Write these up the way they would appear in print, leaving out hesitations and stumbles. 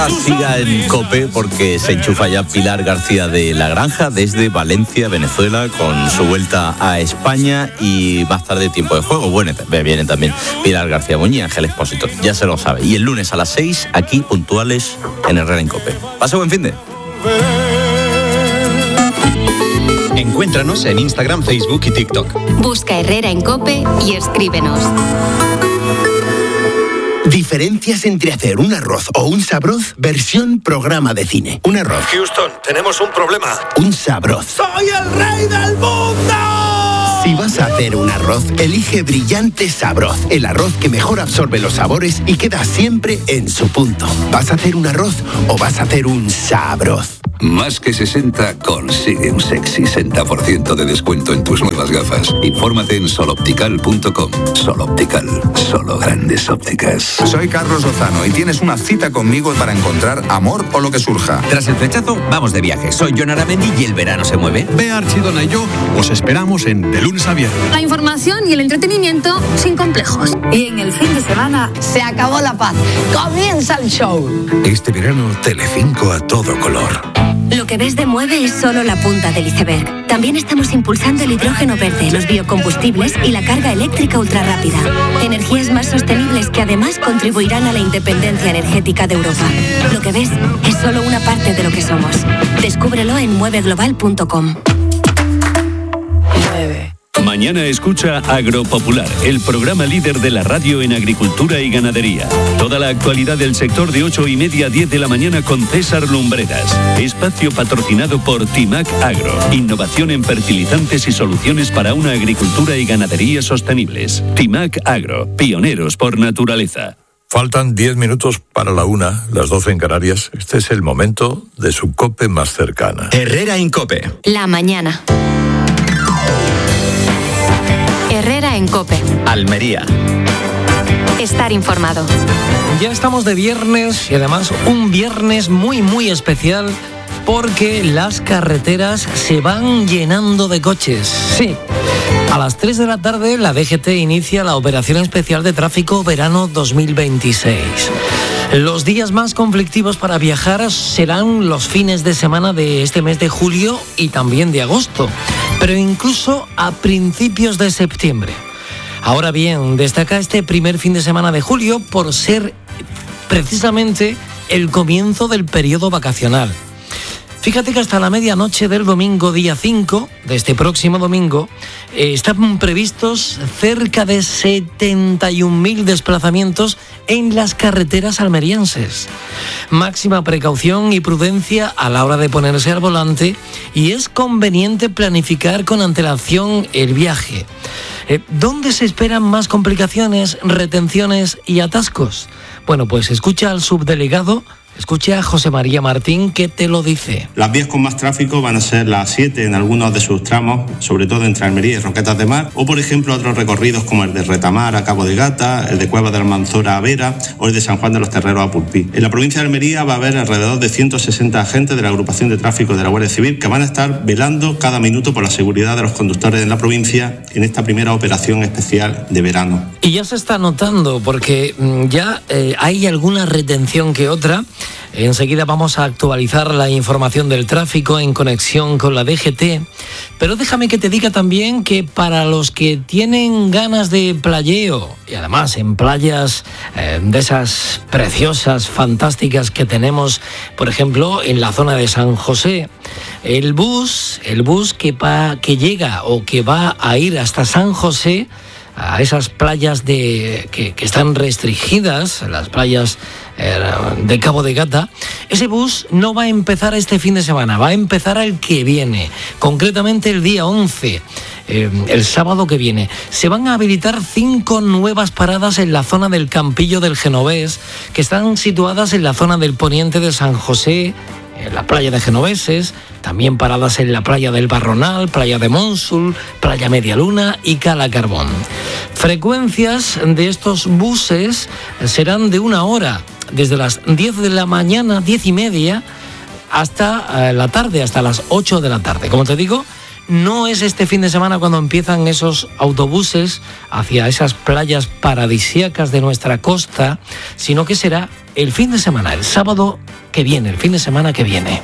Siga en COPE porque se enchufa ya Pilar García de la Granja desde Valencia, Venezuela, con su vuelta a España y más tarde tiempo de juego. Bueno, vienen también Pilar García Muñiz y Ángel Expósito, ya se lo sabe. Y el lunes a las 6, aquí puntuales en Herrera en COPE. Pase buen finde. Encuéntranos en Instagram, Facebook y TikTok. Busca Herrera en COPE y escríbenos. Diferencias entre hacer un arroz o un sabroz, versión programa de cine. Un arroz. Houston, tenemos un problema. Un sabroz. ¡Soy el rey del mundo! Si vas a hacer un arroz, elige Brillante Sabroz. El arroz que mejor absorbe los sabores y queda siempre en su punto. ¿Vas a hacer un arroz o vas a hacer un sabroz? Más que 60 consigue un sexy 60% de descuento en tus nuevas gafas. Infórmate en soloptical.com. Soloptical, solo grandes ópticas. Soy Carlos Lozano y tienes una cita conmigo para encontrar amor o lo que surja. Tras el flechazo, vamos de viaje. Soy Jon Aramendi y el verano se mueve. Bea Archidona y yo os esperamos en De Lunes a Viernes. La información y el entretenimiento sin complejos. Y en el fin de semana se acabó la paz. Comienza el show. Este verano, Telecinco a todo color. Lo que ves de Mueve es solo la punta del iceberg. También estamos impulsando el hidrógeno verde, los biocombustibles y la carga eléctrica ultrarrápida. Energías más sostenibles que además contribuirán a la independencia energética de Europa. Lo que ves es solo una parte de lo que somos. Descúbrelo en mueveglobal.com. Mañana escucha Agropopular, el programa líder de la radio en agricultura y ganadería. Toda la actualidad del sector de 8:30 a 10 de la mañana con César Lumbreras. Espacio patrocinado por Timac Agro. Innovación en fertilizantes y soluciones para una agricultura y ganadería sostenibles. Timac Agro, pioneros por naturaleza. Faltan 10 minutos para la 1, las 12 en Canarias. Este es el momento de su COPE más cercana. Herrera en COPE. La mañana. Herrera en COPE. Almería. Estar informado. Ya estamos de viernes y además un viernes muy muy especial porque las carreteras se van llenando de coches. Sí. A las 3 de la tarde la DGT inicia la Operación Especial de Tráfico Verano 2026. Los días más conflictivos para viajar serán los fines de semana de este mes de julio y también de agosto, pero incluso a principios de septiembre. Ahora bien, destaca este primer fin de semana de julio por ser precisamente el comienzo del periodo vacacional. Fíjate que hasta la medianoche del domingo, día 5, de este próximo domingo, están previstos cerca de 71.000 desplazamientos en las carreteras almerienses. Máxima precaución y prudencia a la hora de ponerse al volante y es conveniente planificar con antelación el viaje. ¿Dónde se esperan más complicaciones, retenciones y atascos? Bueno, pues escucha al subdelegado. Escucha a José María Martín, que te lo dice. Las vías con más tráfico van a ser las 7 en algunos de sus tramos, sobre todo entre Almería y Roquetas de Mar, o por ejemplo otros recorridos como el de Retamar a Cabo de Gata, el de Cueva de Almanzora a Vera o el de San Juan de los Terreros a Pulpí. En la provincia de Almería va a haber alrededor de 160 agentes de la agrupación de tráfico de la Guardia Civil que van a estar velando cada minuto por la seguridad de los conductores en la provincia en esta primera operación especial de verano. Y ya se está notando porque ya hay alguna retención que otra. Enseguida vamos a actualizar la información del tráfico en conexión con la DGT, pero déjame que te diga también que para los que tienen ganas de playeo, y además en playas de esas preciosas, fantásticas que tenemos, por ejemplo, en la zona de San José, el bus que llega o que va a ir hasta San José, a esas playas que están restringidas, las playas de Cabo de Gata, ese bus no va a empezar este fin de semana, va a empezar el que viene, concretamente el día 11, el sábado que viene. Se van a habilitar 5 nuevas paradas en la zona del Campillo del Genovés, que están situadas en la zona del poniente de San José, en la playa de Genoveses, también paradas en la playa del Barronal, playa de Monsul, playa Media Luna y Cala Carbón. Frecuencias de estos buses serán de 1 hora, desde las 10 de la mañana, 10:30, hasta la tarde, hasta las 8 de la tarde. Como te digo, no es este fin de semana cuando empiezan esos autobuses hacia esas playas paradisíacas de nuestra costa, sino que será el fin de semana, el sábado que viene, el fin de semana que viene.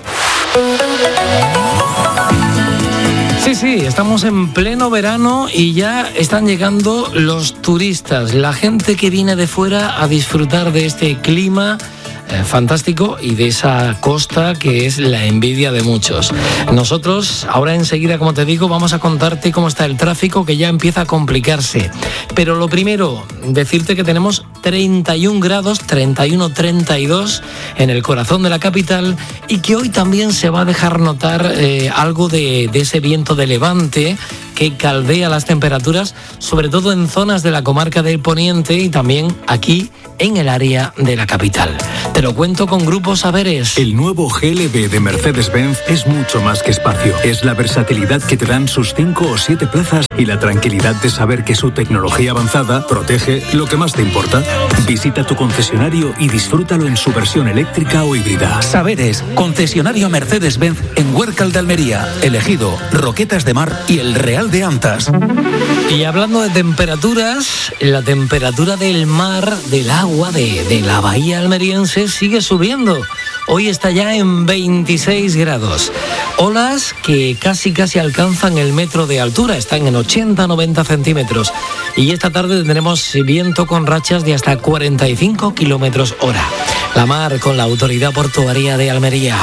Sí, estamos en pleno verano y ya están llegando los turistas, la gente que viene de fuera a disfrutar de este clima fantástico y de esa costa que es la envidia de muchos. Nosotros ahora enseguida, como te digo, vamos a contarte cómo está el tráfico, que ya empieza a complicarse. Pero lo primero, decirte que tenemos 31 grados, 31, 32 en el corazón de la capital y que hoy también se va a dejar notar algo de ese viento de levante que caldea las temperaturas, sobre todo en zonas de la comarca del Poniente y también aquí en el área de la capital. Te lo cuento con Grupo Saberes. El nuevo GLB de Mercedes-Benz es mucho más que espacio. Es la versatilidad que te dan sus 5 o 7 plazas y la tranquilidad de saber que su tecnología avanzada protege lo que más te importa. Visita tu concesionario y disfrútalo en su versión eléctrica o híbrida. Saberes, concesionario Mercedes-Benz en Huércal de Almería, Elegido, Roquetas de Mar y el Real de Antas. Y hablando de temperaturas, la temperatura del mar, del agua, de la bahía almeriense sigue subiendo. Hoy está ya en 26 grados. Olas que casi alcanzan el metro de altura, están en 80-90 centímetros. Y esta tarde tendremos viento con rachas de hasta 45 kilómetros hora. La mar con la Autoridad Portuaria de Almería.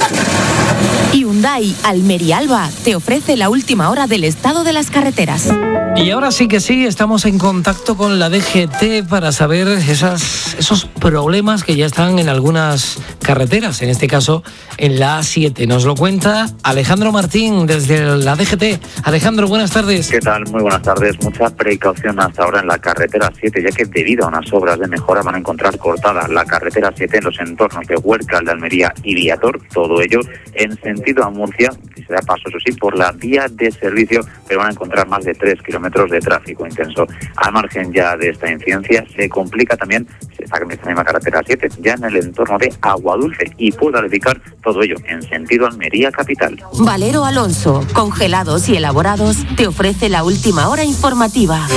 Hyundai Almería Alba te ofrece la última hora del estado de las carreteras. Y ahora sí que sí, estamos en contacto con la DGT para saber esos problemas que ya están en algunas carreteras, en este caso en la A7. Nos lo cuenta Alejandro Martín desde la DGT. Alejandro, buenas tardes. ¿Qué tal? Muy buenas tardes. Mucha precaución hasta ahora en la carretera 7, ya que debido a unas obras de mejora van a encontrar cortada la carretera 7 en los entornos de Huércal de Almería y Viator, todo ello en sentido a Murcia, que se da paso, eso sí, por la vía de servicio, pero van a encontrar más de 3 kilómetros de tráfico intenso. Al margen ya de esta incidencia, se complica también esta misma carretera 7, ya en el entorno de Aguadulce, y puede verificar todo ello en sentido Almería capital. Valero Alonso, congelados y elaborados, te ofrece la última hora informativa.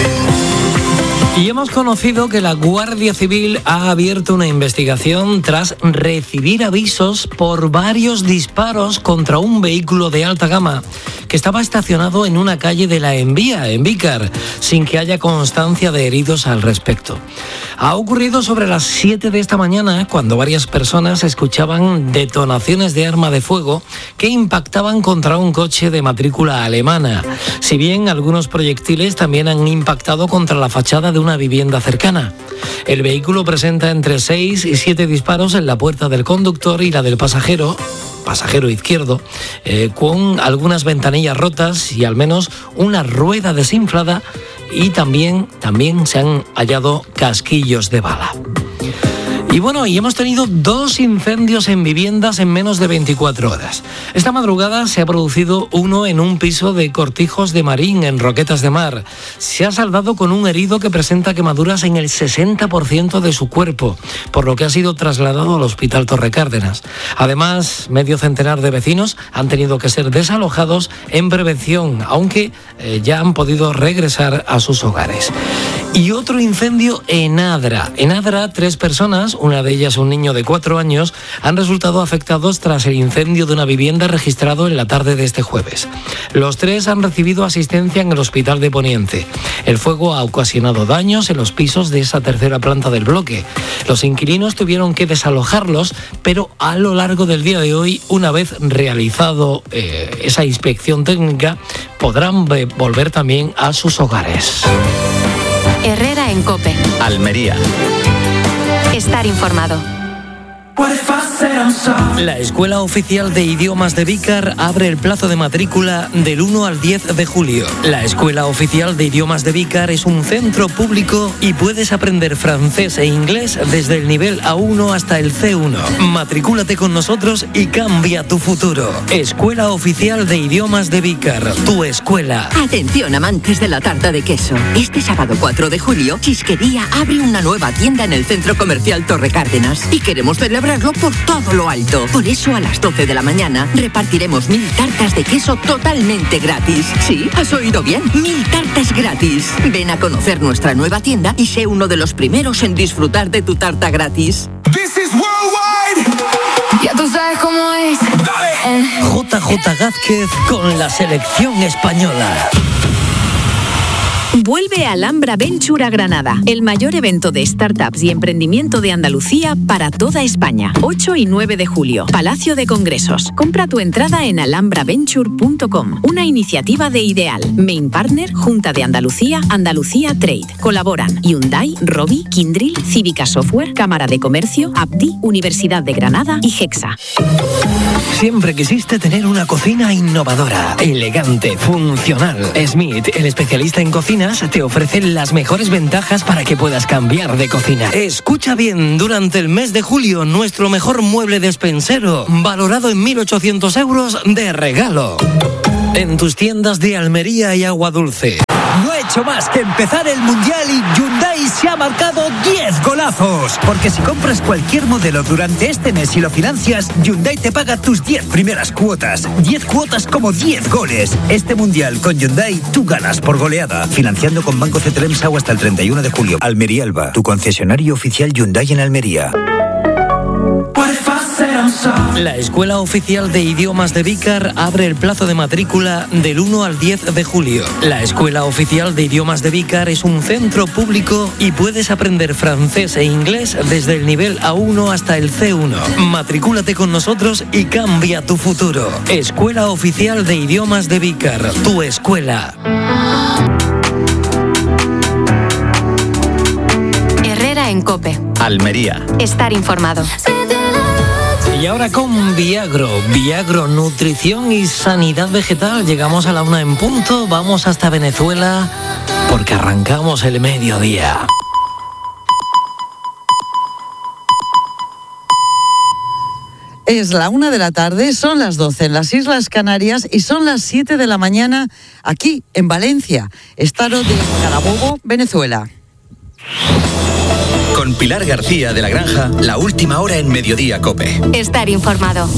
Y hemos conocido que la Guardia Civil ha abierto una investigación tras recibir avisos por varios disparos contra un vehículo de alta gama que estaba estacionado en una calle de La Envía, en Vícar, sin que haya constancia de heridos al respecto. Ha ocurrido sobre las 7 de esta mañana, cuando varias personas escuchaban detonaciones de arma de fuego que impactaban contra un coche de matrícula alemana. Si bien algunos proyectiles también han impactado contra la fachada de una vivienda cercana. El vehículo presenta entre 6 y 7 disparos en la puerta del conductor y la del pasajero izquierdo, con algunas ventanillas rotas y al menos una rueda desinflada, y también se han hallado casquillos de bala. Y bueno, hemos tenido 2 incendios en viviendas en menos de 24 horas. Esta madrugada se ha producido uno en un piso de Cortijos de Marín, en Roquetas de Mar. Se ha saldado con un herido que presenta quemaduras en el 60% de su cuerpo, por lo que ha sido trasladado al Hospital Torre Cárdenas. Además, medio centenar de vecinos han tenido que ser desalojados en prevención, aunque ya han podido regresar a sus hogares. Y otro incendio en Adra. En Adra, 3 personas, una de ellas un niño de 4 años, han resultado afectados tras el incendio de una vivienda registrado en la tarde de este jueves. Los 3 han recibido asistencia en el Hospital de Poniente. El fuego ha ocasionado daños en los pisos de esa tercera planta del bloque. Los inquilinos tuvieron que desalojarlos, pero a lo largo del día de hoy, una vez realizado esa inspección técnica, podrán volver también a sus hogares. Herrera en COPE. Almería. Estar informado. La Escuela Oficial de Idiomas de Vícar abre el plazo de matrícula del 1 al 10 de julio. La Escuela Oficial de Idiomas de Vícar es un centro público y puedes aprender francés e inglés desde el nivel A1 hasta el C1. Matricúlate con nosotros y cambia tu futuro. Escuela Oficial de Idiomas de Vícar, tu escuela. Atención, amantes de la tarta de queso. Este sábado 4 de julio, Chisquería abre una nueva tienda en el Centro Comercial Torre Cárdenas y queremos celebrarlo por todo lo alto. Por eso a las 12 de la mañana repartiremos 1000 tartas de queso totalmente gratis. Sí, has oído bien, 1000 tartas gratis. Ven a conocer nuestra nueva tienda y sé uno de los primeros en disfrutar de tu tarta gratis. JJ Gázquez con la selección española. Vuelve Alhambra Venture a Granada, el mayor evento de startups y emprendimiento de Andalucía para toda España. 8 y 9 de julio, Palacio de Congresos. Compra tu entrada en alhambraventure.com. Una iniciativa de Ideal, Main Partner, Junta de Andalucía, Andalucía Trade. Colaboran Hyundai, Robi, Kindrill, Cívica Software, Cámara de Comercio, Abdi, Universidad de Granada y Hexa. Siempre quisiste tener una cocina innovadora, elegante, funcional. Smith, el especialista en cocinas, te ofrece las mejores ventajas para que puedas cambiar de cocina. Escucha bien, durante el mes de julio, nuestro mejor mueble despensero, valorado en 1.800 euros de regalo. En tus tiendas de Almería y Agua Dulce. No he hecho más que empezar el Mundial y Hyundai se ha marcado 10 golazos. Porque si compras cualquier modelo durante este mes y lo financias, Hyundai te paga tus 10 primeras cuotas. 10 cuotas como 10 goles. Este Mundial con Hyundai, tú ganas por goleada. Financiando con Banco CTLM SAU hasta el 31 de julio. Almería Alba, tu concesionario oficial Hyundai en Almería. La Escuela Oficial de Idiomas de Vícar abre el plazo de matrícula del 1 al 10 de julio. La Escuela Oficial de Idiomas de Vícar es un centro público y puedes aprender francés e inglés desde el nivel A1 hasta el C1. Matricúlate con nosotros y cambia tu futuro. Escuela Oficial de Idiomas de Vícar, tu escuela. Herrera en COPE. Almería. Estar informado. Y ahora con Viagro, nutrición y sanidad vegetal. Llegamos a la 1 en punto, vamos hasta Venezuela porque arrancamos el mediodía. Es la 1 de la tarde, son las 12 en las Islas Canarias y son las 7 de la mañana aquí en Valencia, estado de Carabobo, Venezuela. Con Pilar García de la Granja, la última hora en Mediodía COPE. Estar informado.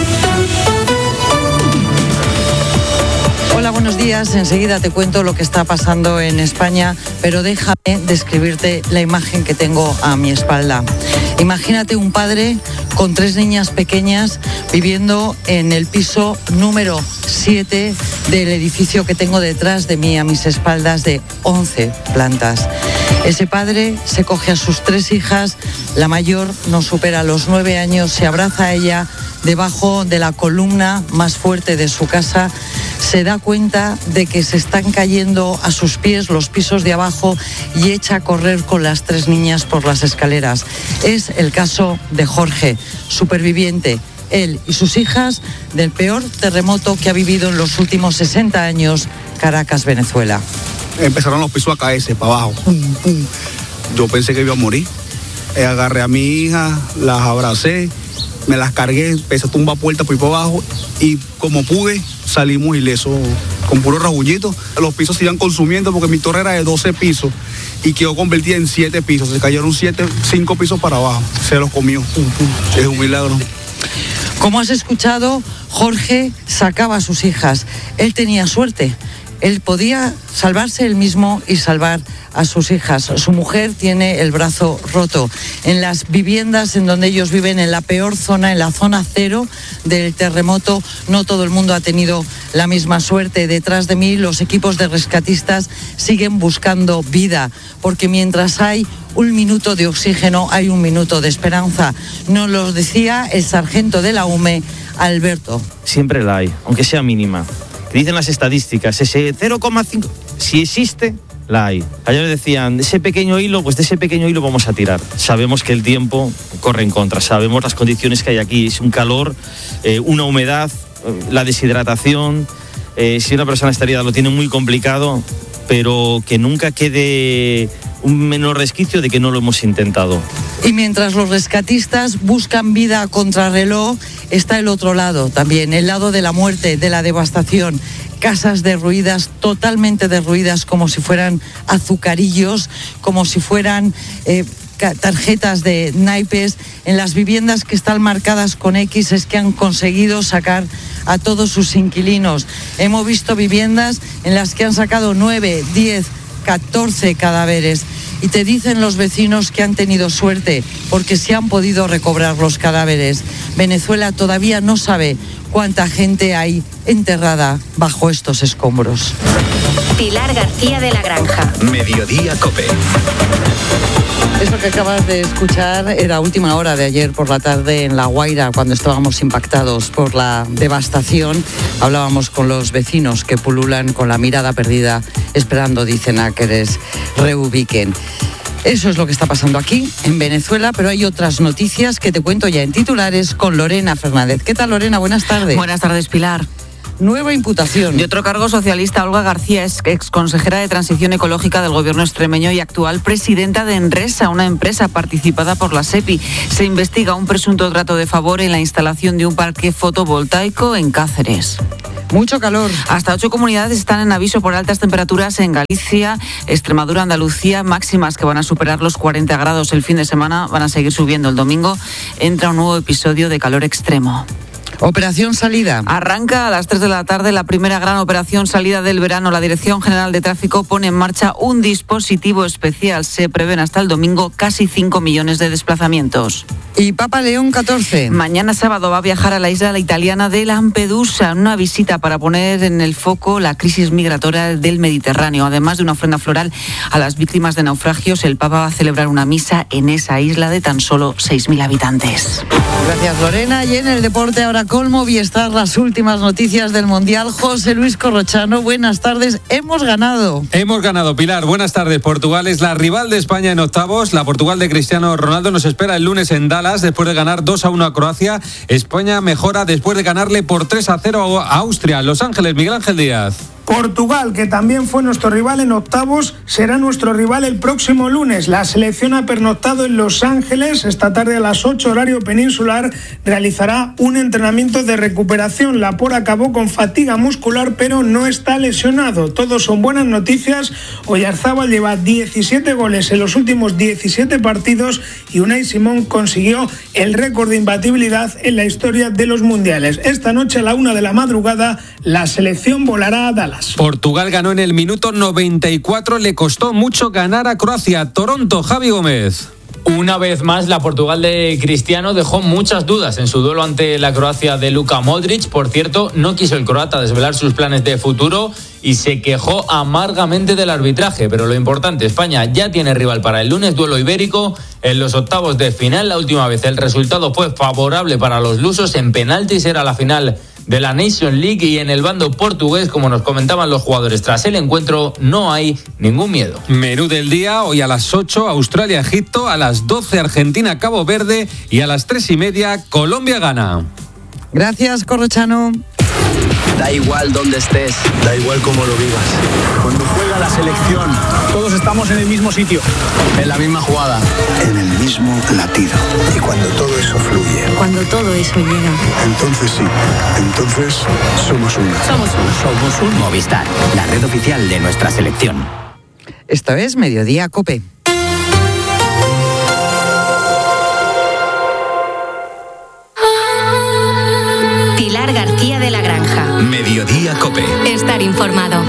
Hola, buenos días. Enseguida te cuento lo que está pasando en España, pero déjame describirte la imagen que tengo a mi espalda. Imagínate un padre con 3 niñas pequeñas viviendo en el piso número 7 del edificio que tengo detrás de mí, a mis espaldas, de 11 plantas. Ese padre se coge a sus 3 hijas, la mayor no supera los 9 años, se abraza a ella debajo de la columna más fuerte de su casa, se da cuenta de que se están cayendo a sus pies los pisos de abajo y echa a correr con las 3 niñas por las escaleras. Es el caso de Jorge, superviviente, él y sus hijas, del peor terremoto que ha vivido en los últimos 60 años Caracas, Venezuela. Empezaron los pisos a caerse para abajo. Pum, pum. Yo pensé que iba a morir. Agarré a mi hija, las abracé, me las cargué, empecé a tumbar puertas por ahí para abajo y como pude salimos ilesos con puro rabullito. Los pisos se iban consumiendo porque mi torre era de 12 pisos y quedó convertida en 7 pisos. Se cayeron 5 pisos para abajo. Se los comió. Pum, pum. Es un milagro. Como has escuchado, Jorge sacaba a sus hijas. Él tenía suerte. Él podía salvarse él mismo y salvar a sus hijas. Su mujer tiene el brazo roto. En las viviendas en donde ellos viven, en la peor zona, en la zona 0 del terremoto, no todo el mundo ha tenido la misma suerte. Detrás de mí, los equipos de rescatistas siguen buscando vida, porque mientras hay un minuto de oxígeno, hay un minuto de esperanza. Nos lo decía el sargento de la UME, Alberto. Siempre la hay, aunque sea mínima. Dicen las estadísticas, ese 0,5, si existe, la hay. Ayer decían, ese pequeño hilo, pues de ese pequeño hilo vamos a tirar. Sabemos que el tiempo corre en contra, sabemos las condiciones que hay aquí, es un calor, una humedad, la deshidratación. Si una persona está herida lo tiene muy complicado, pero que nunca quede un menor resquicio de que no lo hemos intentado. Y mientras los rescatistas buscan vida a contrarreloj, está el otro lado también, el lado de la muerte, de la devastación. Casas derruidas, totalmente derruidas, como si fueran azucarillos, como si fueran tarjetas de naipes. En las viviendas que están marcadas con X es que han conseguido sacar a todos sus inquilinos. Hemos visto viviendas en las que han sacado 9, 10, 14 cadáveres. Y te dicen los vecinos que han tenido suerte porque se han podido recobrar los cadáveres. Venezuela todavía no sabe cuánta gente hay enterrada bajo estos escombros. Pilar García de la Granja. Mediodía COPE. Eso que acabas de escuchar era última hora de ayer por la tarde en La Guaira, cuando estábamos impactados por la devastación. Hablábamos con los vecinos que pululan con la mirada perdida, esperando, dicen, a que les reubiquen. Eso es lo que está pasando aquí, en Venezuela, pero hay otras noticias que te cuento ya en titulares con Lorena Fernández. ¿Qué tal, Lorena? Buenas tardes. Buenas tardes, Pilar. Nueva imputación. De otro cargo socialista, Olga García es exconsejera de Transición Ecológica del gobierno extremeño y actual presidenta de Enresa, una empresa participada por la SEPI. Se investiga un presunto trato de favor en la instalación de un parque fotovoltaico en Cáceres. Mucho calor. Hasta 8 comunidades están en aviso por altas temperaturas en Galicia, Extremadura, Andalucía, máximas que van a superar los 40 grados el fin de semana, van a seguir subiendo. El domingo entra un nuevo episodio de calor extremo. Operación Salida. Arranca a las 3 de la tarde la primera gran operación salida del verano. La Dirección General de Tráfico pone en marcha un dispositivo especial. Se prevén hasta el domingo casi 5 millones de desplazamientos. Y Papa León XIV. Mañana sábado va a viajar a la isla italiana de Lampedusa, una visita para poner en el foco la crisis migratoria del Mediterráneo. Además de una ofrenda floral a las víctimas de naufragios, el Papa va a celebrar una misa en esa isla de tan solo 6.000 habitantes. Gracias, Lorena. Y en el deporte ahora con Movistar, las últimas noticias del Mundial. José Luis Corrochano, buenas tardes. Hemos ganado. Hemos ganado, Pilar. Buenas tardes. Portugal es la rival de España en octavos. La Portugal de Cristiano Ronaldo nos espera el lunes en Dallas después de ganar 2-1 a Croacia. España mejora después de ganarle por 3-0 a Austria. Los Ángeles, Miguel Ángel Díaz. Portugal, que también fue nuestro rival en octavos, será nuestro rival el próximo lunes. La selección ha pernoctado en Los Ángeles. Esta tarde a las 8 horario peninsular realizará un entrenamiento de recuperación. Laporte acabó con fatiga muscular, pero no está lesionado. Todos son buenas noticias. Oyarzábal lleva 17 goles en los últimos 17 partidos y Unai Simón consiguió el récord de imbatibilidad en la historia de los mundiales. Esta noche a la 1 de la madrugada la selección volará a Dallas. Portugal ganó en el minuto 94, le costó mucho ganar a Croacia. Toronto, Javi Gómez. Una vez más, la Portugal de Cristiano dejó muchas dudas en su duelo ante la Croacia de Luka Modric. Por cierto, no quiso el croata desvelar sus planes de futuro y se quejó amargamente del arbitraje. Pero lo importante, España ya tiene rival para el lunes, duelo ibérico en los octavos de final. La última vez el resultado fue favorable para los lusos. En penaltis era la final de la Nation League y en el bando portugués, como nos comentaban los jugadores tras el encuentro, no hay ningún miedo. Menú del día, hoy a las 8 Australia-Egipto, a las 12 Argentina-Cabo Verde y a las 3:30 Colombia-Ghana. Gracias, Corrochano. Da igual dónde estés, da igual cómo lo vivas. Cuando juega la selección, todos estamos en el mismo sitio, en la misma jugada, en el mismo latido. Y cuando todo eso fluye, cuando todo eso llega, entonces sí, entonces somos uno. Somos un Movistar, la red oficial de nuestra selección. Esto es Mediodía COPE. Pilar García de la Granja. Mediodía COPE. Estar informado.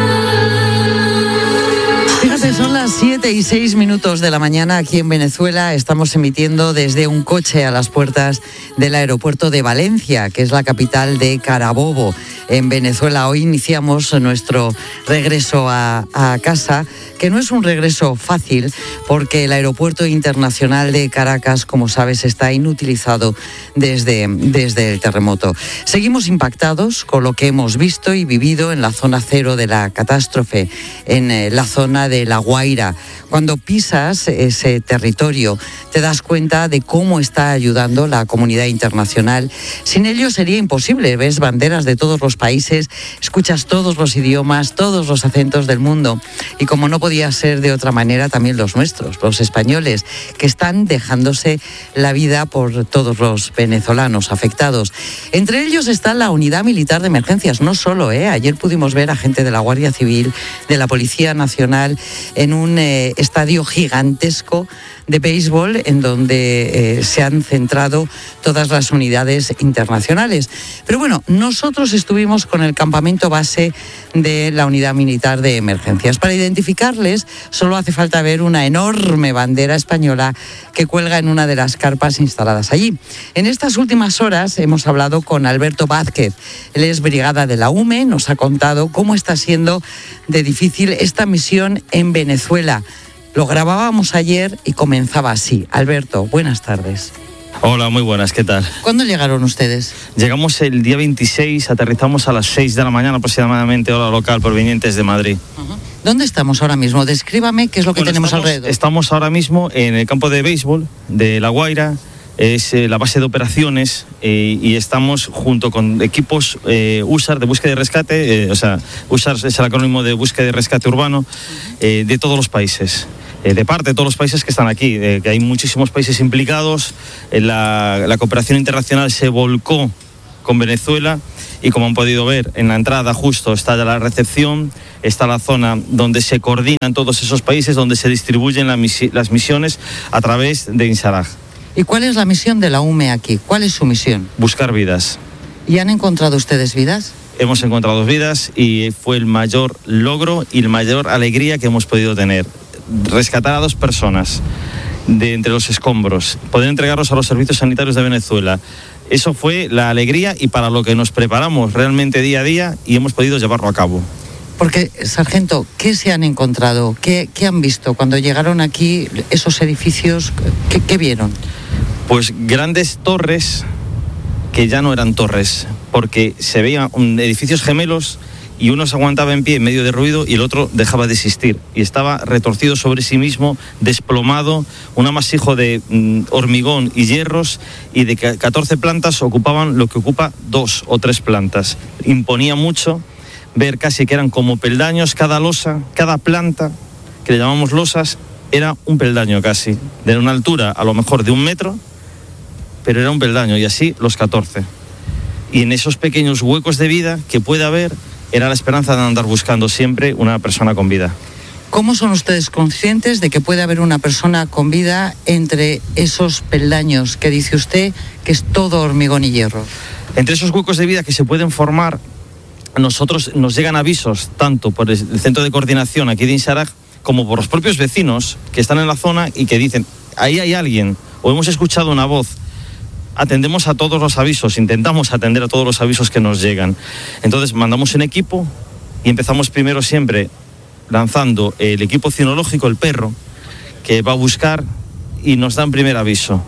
Fíjate, son las 7:06 de la mañana aquí en Venezuela. Estamos emitiendo desde un coche a las puertas del aeropuerto de Valencia, que es la capital de Carabobo, en Venezuela. Hoy iniciamos nuestro regreso a casa, que no es un regreso fácil, porque el aeropuerto internacional de Caracas, como sabes, está inutilizado desde el terremoto. Seguimos impactados con lo que hemos visto y vivido en la zona cero de la catástrofe, en la zona de La Guaira. Cuando pisas ese territorio, te das cuenta de cómo está ayudando la comunidad internacional. Sin ello sería imposible. Ves banderas de todos los países, escuchas todos los idiomas, todos los acentos del mundo. Y como no podía ser de otra manera, también los nuestros, los españoles, que están dejándose la vida por todos los venezolanos afectados. Entre ellos está la Unidad Militar de Emergencias, no solo, ayer pudimos ver a gente de la Guardia Civil, de la Policía Nacional, en un estadio gigantesco de béisbol en donde se han centrado todas las unidades internacionales. Pero bueno, nosotros estuvimos con el campamento base de la unidad militar de emergencias. Para identificarles solo hace falta ver una enorme bandera española que cuelga en una de las carpas instaladas allí. En estas últimas horas hemos hablado con Alberto Vázquez. Él es brigada de la UME, nos ha contado cómo está siendo de difícil esta misión en Venezuela. Lo grabábamos ayer y comenzaba así. Alberto, buenas tardes. Hola, muy buenas, ¿qué tal? ¿Cuándo llegaron ustedes? Llegamos el día 26, aterrizamos a las 6 de la mañana aproximadamente, hora local, provenientes de Madrid. ¿Dónde estamos ahora mismo? Descríbame qué es lo que tenemos alrededor. Estamos ahora mismo en el campo de béisbol de La Guaira, es la base de operaciones y estamos junto con equipos USAR de búsqueda y rescate, USAR es el acrónimo de búsqueda y rescate urbano de todos los países. De parte de todos los países que están aquí, que hay muchísimos países implicados. La cooperación internacional se volcó con Venezuela y, como han podido ver, en la entrada justo está ya la recepción, está la zona donde se coordinan todos esos países, donde se distribuyen las misiones a través de INSARAG. ¿Y cuál es la misión de la UME aquí? ¿Cuál es su misión? Buscar vidas. ¿Y han encontrado ustedes vidas? Hemos encontrado vidas y fue el mayor logro y la mayor alegría que hemos podido tener. Rescatar a 2 personas de entre los escombros, poder entregarlos a los servicios sanitarios de Venezuela. Eso fue la alegría y para lo que nos preparamos realmente día a día y hemos podido llevarlo a cabo. Porque, sargento, ¿qué se han encontrado? ¿Qué han visto cuando llegaron aquí esos edificios? ¿Qué vieron? Pues grandes torres que ya no eran torres, porque se veían edificios gemelos y uno se aguantaba en pie en medio de ruido y el otro dejaba de existir y estaba retorcido sobre sí mismo, desplomado, un amasijo de hormigón y hierros, y de 14 plantas ocupaban lo que ocupa 2 o 3 plantas. Imponía mucho ver casi que eran como peldaños, cada losa, cada planta, que le llamamos losas, era un peldaño casi, de una altura a lo mejor de 1 metro, pero era un peldaño, y así los 14. Y en esos pequeños huecos de vida que puede haber, era la esperanza de andar buscando siempre una persona con vida. ¿Cómo son ustedes conscientes de que puede haber una persona con vida entre esos peldaños que dice usted que es todo hormigón y hierro? Entre esos huecos de vida que se pueden formar, nosotros nos llegan avisos tanto por el centro de coordinación aquí de INSARAG como por los propios vecinos que están en la zona y que dicen, ahí hay alguien, o hemos escuchado una voz. Atendemos a todos los avisos, intentamos atender a todos los avisos que nos llegan. Entonces mandamos un equipo y empezamos primero siempre lanzando el equipo cinológico, el perro, que va a buscar y nos dan primer aviso.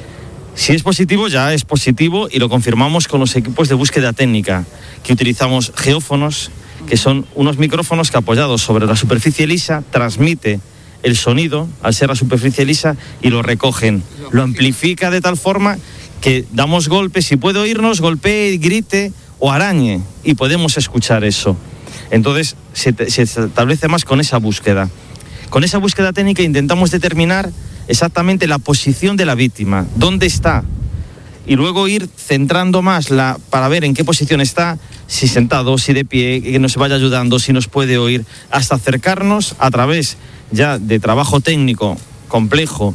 Si es positivo, ya es positivo y lo confirmamos con los equipos de búsqueda técnica, que utilizamos geófonos, que son unos micrófonos que apoyados sobre la superficie lisa transmite el sonido al ser la superficie lisa y lo recogen. Lo amplifica de tal forma que damos golpes, si puede oírnos, golpee, grite o arañe y podemos escuchar eso. Entonces se establece más con esa búsqueda. Con esa búsqueda técnica intentamos determinar exactamente la posición de la víctima, dónde está, y luego ir centrando más para ver en qué posición está, si sentado, si de pie, que nos vaya ayudando, si nos puede oír, hasta acercarnos a través ya de trabajo técnico complejo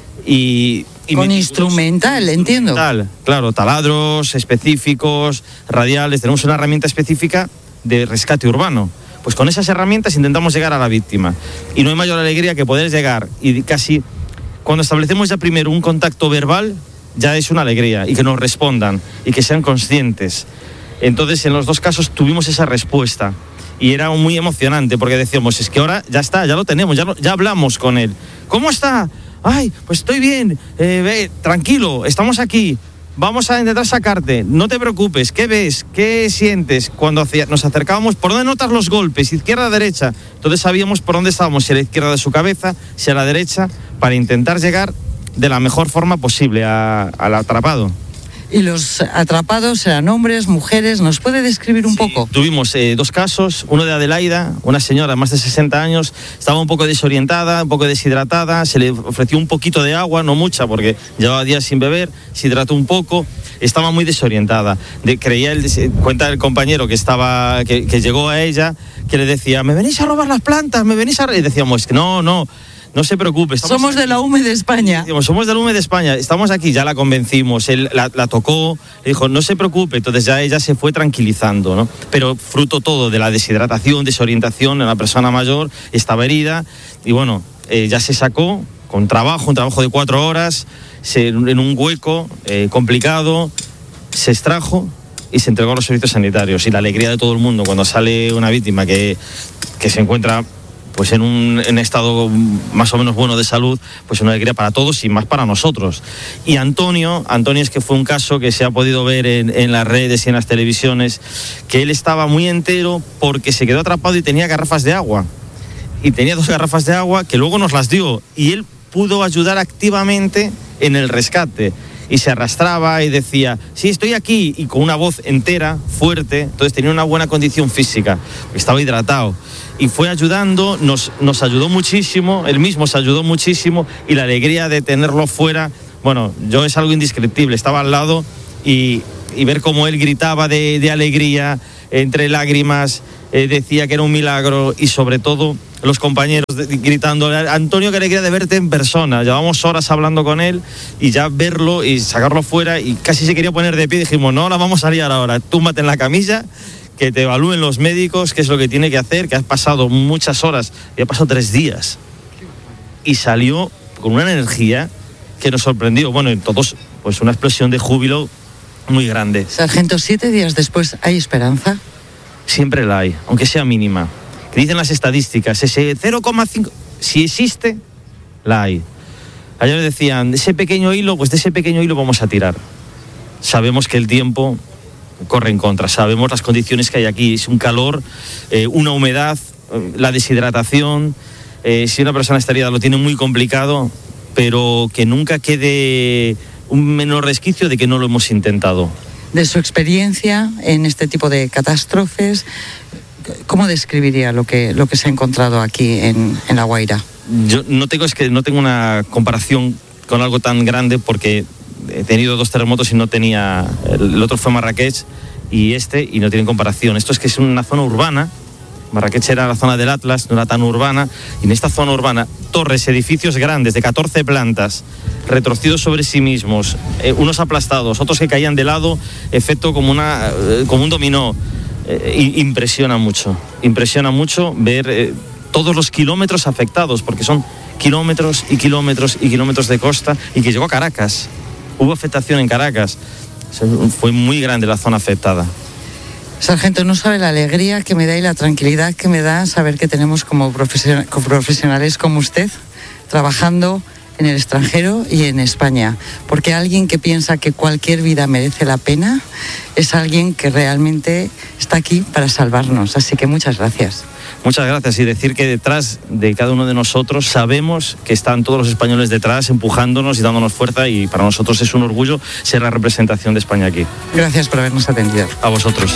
y con instrumental, entiendo. Claro, taladros específicos, radiales, tenemos una herramienta específica de rescate urbano. Pues con esas herramientas intentamos llegar a la víctima. Y no hay mayor alegría que poder llegar y casi cuando establecemos ya primero un contacto verbal, ya es una alegría, y que nos respondan y que sean conscientes. Entonces, en los 2 casos tuvimos esa respuesta y era muy emocionante porque decíamos, es que ahora ya está, ya lo tenemos, ya hablamos con él. ¿Cómo está? Ay, pues estoy bien, tranquilo, estamos aquí, vamos a intentar sacarte, no te preocupes, ¿qué ves? ¿Qué sientes? Cuando nos acercábamos, ¿por dónde notas los golpes? ¿Izquierda, derecha? Entonces sabíamos por dónde estábamos, si a la izquierda de su cabeza, si a la derecha, para intentar llegar de la mejor forma posible al atrapado. ¿Y los atrapados eran hombres, mujeres? ¿Nos puede describir un poco? Tuvimos 2 casos, uno de Adelaida, una señora de más de 60 años, estaba un poco desorientada, un poco deshidratada, se le ofreció un poquito de agua, no mucha porque llevaba días sin beber, se hidrató un poco, estaba muy desorientada. Cuenta el compañero que llegó a ella, que le decía, ¿me venís a robar las plantas? ¿Me venís a...? Y decíamos, no, no se preocupe. Somos de la UME de España. Somos de la UME de España. Estamos aquí, ya la convencimos. Él la tocó, le dijo, no se preocupe. Entonces ya ella se fue tranquilizando, ¿no? Pero fruto todo de la deshidratación, desorientación en la persona mayor, estaba herida. Y bueno, ya se sacó con un trabajo de 4 horas, en un hueco complicado, se extrajo y se entregó a los servicios sanitarios. Y la alegría de todo el mundo cuando sale una víctima que se encuentra pues en un estado más o menos bueno de salud, pues una alegría para todos y más para nosotros. Y Antonio es que fue un caso que se ha podido ver en las redes y en las televisiones, que él estaba muy entero porque se quedó atrapado y tenía garrafas de agua. Y tenía 2 garrafas de agua que luego nos las dio. Y él pudo ayudar activamente en el rescate. Y se arrastraba y decía, sí, estoy aquí, y con una voz entera, fuerte. Entonces tenía una buena condición física, estaba hidratado. Y fue ayudando, nos ayudó muchísimo, él mismo se ayudó muchísimo, y la alegría de tenerlo fuera, bueno, yo es algo indescriptible. Estaba al lado y ver cómo él gritaba de alegría, entre lágrimas, decía que era un milagro, y sobre todo los compañeros gritando, Antonio, qué alegría de verte en persona. Llevamos horas hablando con él, y ya verlo y sacarlo fuera, y casi se quería poner de pie. Dijimos, no la vamos a liar ahora, túmbate en la camilla, que te evalúen los médicos qué es lo que tiene que hacer, que has pasado muchas horas, y ha pasado 3 días. Y salió con una energía que nos sorprendió. Bueno, en todos, pues una explosión de júbilo muy grande. Sargento, 7 días después, ¿hay esperanza? Siempre la hay, aunque sea mínima. Que dicen las estadísticas, ese 0,5, si existe, la hay. Ayer decían, de ese pequeño hilo vamos a tirar. Sabemos que el tiempo corre en contra, sabemos las condiciones que hay aquí, es un calor, una humedad, la deshidratación. Si una persona está herida lo tiene muy complicado, pero que nunca quede un menor resquicio de que no lo hemos intentado. De su experiencia en este tipo de catástrofes, ¿cómo describiría lo que se ha encontrado aquí en La Guaira? Yo no tengo una comparación con algo tan grande, porque he tenido 2 terremotos y no tenía. El otro fue Marrakech y no tienen comparación. Esto es que es una zona urbana. Marrakech era la zona del Atlas, no era tan urbana, y en esta zona urbana, torres, edificios grandes de 14 plantas, retorcidos sobre sí mismos, unos aplastados, otros que caían de lado, efecto como un dominó. Impresiona mucho ver todos los kilómetros afectados, porque son kilómetros y kilómetros y kilómetros de costa, y que llegó a Caracas. Hubo afectación en Caracas. Fue muy grande la zona afectada. Sargento, no sabe la alegría que me da y la tranquilidad que me da saber que tenemos como profesionales como usted trabajando en el extranjero y en España, porque alguien que piensa que cualquier vida merece la pena es alguien que realmente está aquí para salvarnos. Así que muchas gracias. Muchas gracias, y decir que detrás de cada uno de nosotros sabemos que están todos los españoles detrás empujándonos y dándonos fuerza, y para nosotros es un orgullo ser la representación de España aquí. Gracias por habernos atendido. A vosotros.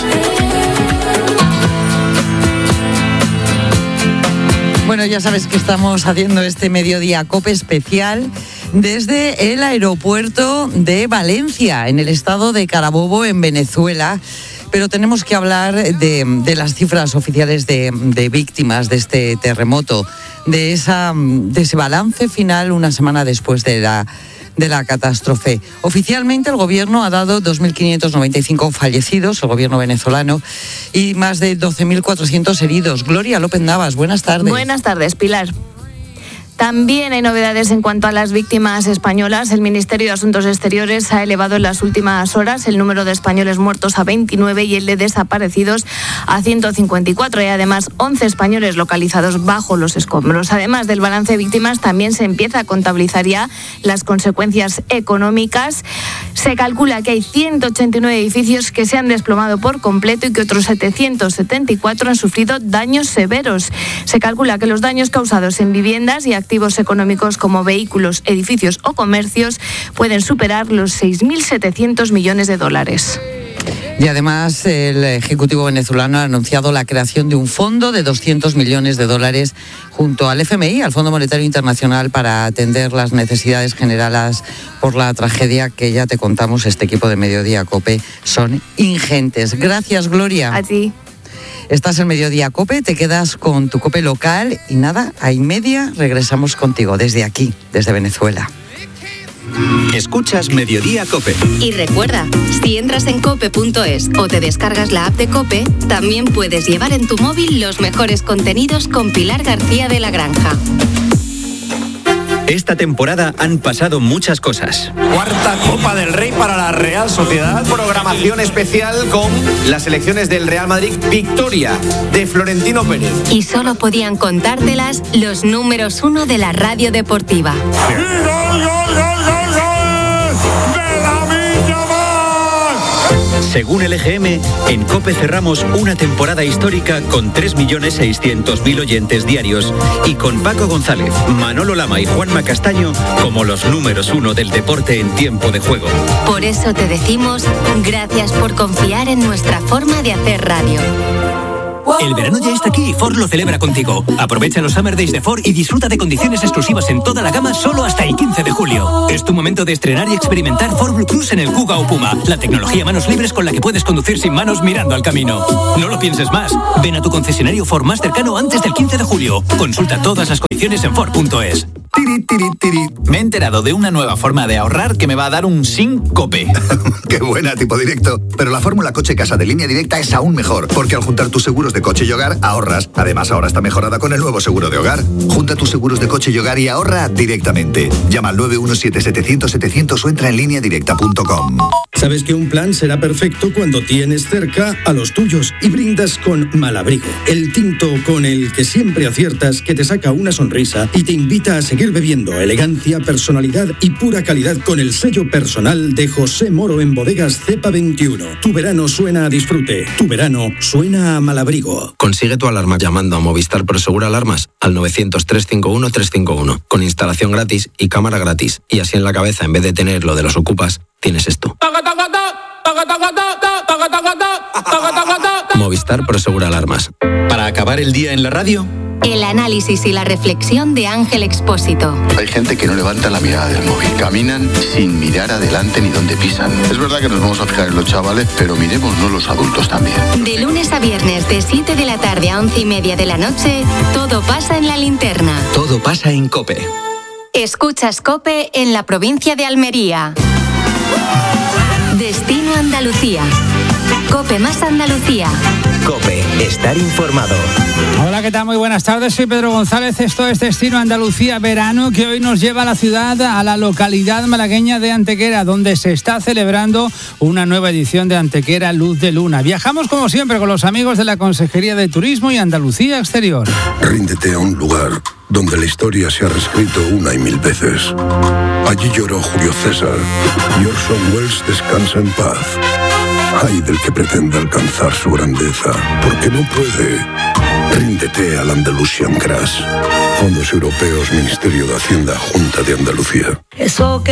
Bueno, ya sabes que estamos haciendo este Mediodía COPE especial desde el aeropuerto de Valencia, en el estado de Carabobo, en Venezuela. Pero tenemos que hablar de las cifras oficiales de víctimas de este terremoto, de ese balance final una semana después de la catástrofe. Oficialmente el gobierno ha dado 2.595 fallecidos, el gobierno venezolano, y más de 12.400 heridos. Gloria López Navas, buenas tardes. Buenas tardes, Pilar. También hay novedades en cuanto a las víctimas españolas. El Ministerio de Asuntos Exteriores ha elevado en las últimas horas el número de españoles muertos a 29 y el de desaparecidos a 154. Y además 11 españoles localizados bajo los escombros. Además del balance de víctimas, también se empieza a contabilizar ya las consecuencias económicas. Se calcula que hay 189 edificios que se han desplomado por completo y que otros 774 han sufrido daños severos. Se calcula que los daños causados en viviendas y activos económicos como vehículos, edificios o comercios pueden superar los 6.700 millones de dólares. Y además el Ejecutivo venezolano ha anunciado la creación de un fondo de 200 millones de dólares junto al FMI, al Fondo Monetario Internacional, para atender las necesidades generadas por la tragedia que ya te contamos. Este equipo de Mediodía COPE son ingentes. Gracias, Gloria. A ti. Estás en Mediodía COPE, te quedas con tu COPE local y nada, a y media regresamos contigo desde aquí, desde Venezuela. Escuchas Mediodía COPE. Y recuerda, si entras en cope.es o te descargas la app de COPE, también puedes llevar en tu móvil los mejores contenidos con Pilar García de la Granja. Esta temporada han pasado muchas cosas. Cuarta Copa del Rey para la Real Sociedad. Programación especial con las selecciones del Real Madrid. Victoria de Florentino Pérez. Y solo podían contártelas los números 1 de la radio deportiva. Según el EGM, en COPE cerramos una temporada histórica con 3.600.000 oyentes diarios y con Paco González, Manolo Lama y Juanma Castaño como los números 1 del deporte en tiempo de juego. Por eso te decimos gracias por confiar en nuestra forma de hacer radio. El verano ya está aquí y Ford lo celebra contigo. Aprovecha los Summer Days de Ford y disfruta de condiciones exclusivas en toda la gama solo hasta el 15 de julio. Es tu momento de estrenar y experimentar Ford Blue Cruise en el Kuga o Puma, la tecnología manos libres con la que puedes conducir sin manos mirando al camino. No lo pienses más. Ven a tu concesionario Ford más cercano antes del 15 de julio. Consulta todas las condiciones en Ford.es. Me he enterado de una nueva forma de ahorrar que me va a dar un síncope. Qué buena, tipo directo. Pero la fórmula coche-casa de Línea Directa es aún mejor, porque al juntar tus seguros de coche y hogar, ahorras. Además, ahora está mejorada con el nuevo seguro de hogar. Junta tus seguros de coche y hogar y ahorra directamente. Llama al 917-700-700 o entra en lineadirecta.com. Sabes que un plan será perfecto cuando tienes cerca a los tuyos y brindas con Malabrigo, el tinto con el que siempre aciertas, que te saca una sonrisa y te invita a seguir bebiendo. Elegancia, personalidad y pura calidad con el sello personal de José Moro en Bodegas Cepa 21. Tu verano suena a disfrute. Tu verano suena a Malabrigo. Consigue tu alarma llamando a Movistar Prosegur Alarmas al 900-351-351 con instalación gratis y cámara gratis. Y así en la cabeza, en vez de tener lo de los ocupas, tienes esto. Movistar Prosegur Alarmas. Para acabar el día en la radio, el análisis y la reflexión de Ángel Expósito. Hay gente que no levanta la mirada del móvil. Caminan sin mirar adelante ni dónde pisan. Es verdad que nos vamos a fijar en los chavales, pero miremosnos los adultos también. De lunes a viernes, de 7 de la tarde a 11:30 de la noche, todo pasa en la linterna. todo pasa en COPE. Escuchas COPE en la provincia de Almería. Destino Andalucía. COPE más Andalucía. COPE, estar informado. Hola, ¿qué tal? Muy buenas tardes, soy Pedro González. Esto es Destino Andalucía Verano, que hoy nos lleva a la ciudad, a la localidad malagueña de Antequera, donde se está celebrando una nueva edición de Antequera Luz de Luna. Viajamos como siempre con los amigos de la Consejería de Turismo y Andalucía Exterior. Ríndete a un lugar donde la historia se ha reescrito una y mil veces. Allí lloró Julio César y Orson Welles descansa en paz. Ay del que pretenda alcanzar su grandeza, porque no puede. Ríndete al Andalusian Crash. Fondos Europeos, Ministerio de Hacienda, Junta de Andalucía. Eso que